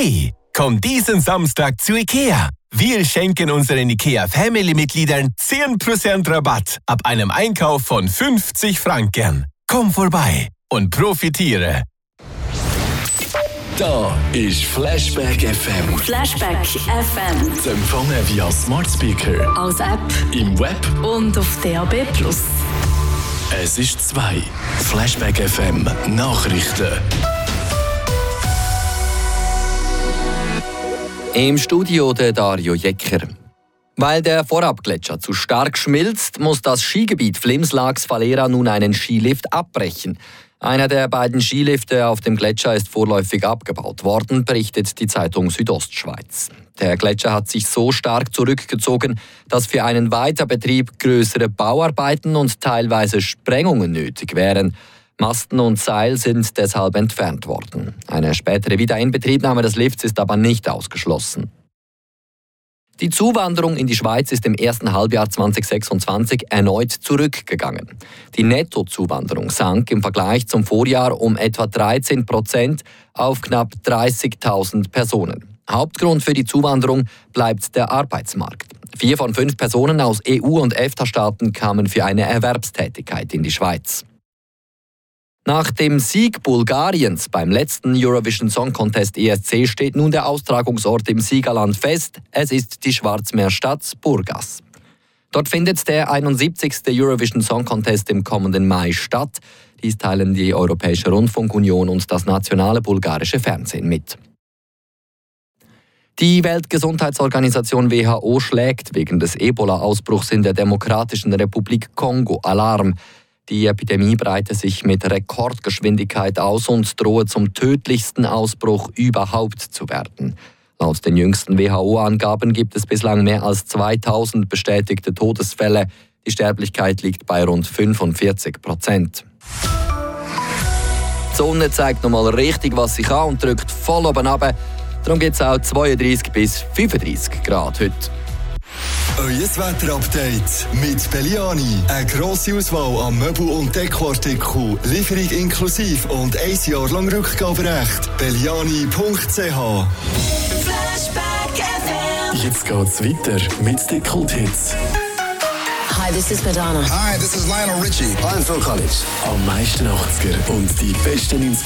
Hey, komm diesen Samstag zu IKEA. Wir schenken unseren IKEA-Family-Mitgliedern 10% Rabatt ab einem Einkauf von 50 Franken. Komm vorbei und profitiere. Da ist Flashback FM. Flashback FM. Zu empfangen via Smart Speaker, Als App im Web und auf DAB+. Es ist 2. Flashback FM Nachrichten. Im Studio der Dario Jecker. Weil der Vorabgletscher zu stark schmilzt, muss das Skigebiet Flimslags-Valera nun einen Skilift abbrechen. Einer der beiden Skilifte auf dem Gletscher ist vorläufig abgebaut worden, berichtet die Zeitung Südostschweiz. Der Gletscher hat sich so stark zurückgezogen, dass für einen Weiterbetrieb größere Bauarbeiten und teilweise Sprengungen nötig wären. Masten und Seil sind deshalb entfernt worden. Eine spätere Wiederinbetriebnahme des Lifts ist aber nicht ausgeschlossen. Die Zuwanderung in die Schweiz ist im ersten Halbjahr 2026 erneut zurückgegangen. Die Nettozuwanderung sank im Vergleich zum Vorjahr um etwa 13% auf knapp 30.000 Personen. Hauptgrund für die Zuwanderung bleibt der Arbeitsmarkt. 4 von 5 Personen aus EU- und EFTA-Staaten kamen für eine Erwerbstätigkeit in die Schweiz. Nach dem Sieg Bulgariens beim letzten Eurovision Song Contest ESC steht nun der Austragungsort im Siegerland fest. Es ist die Schwarzmeerstadt Burgas. Dort findet der 71. Eurovision Song Contest im kommenden Mai statt. Dies teilen die Europäische Rundfunkunion und das nationale bulgarische Fernsehen mit. Die Weltgesundheitsorganisation WHO schlägt wegen des Ebola-Ausbruchs in der Demokratischen Republik Kongo Alarm. Die Epidemie breite sich mit Rekordgeschwindigkeit aus und drohe zum tödlichsten Ausbruch überhaupt zu werden. Laut den jüngsten WHO-Angaben gibt es bislang mehr als 2000 bestätigte Todesfälle. Die Sterblichkeit liegt bei rund 45%. Die Sonne zeigt nochmal richtig, was sie kann und drückt voll oben runter. Darum gibt es auch 32 bis 35 Grad heute. Euer Wetterupdate mit Belliani. Eine grosse Auswahl an Möbel- und Dekoartikeln, Lieferung inklusive und 1 Jahr lang Rückgaberecht. Belliani.ch. Flashback FM. Jetzt geht's weiter mit Kult-Hits. Hi, this is Madonna. Hi, this is Lionel Richie. I'm Phil Collins. Am meisten 80er und die besten 90er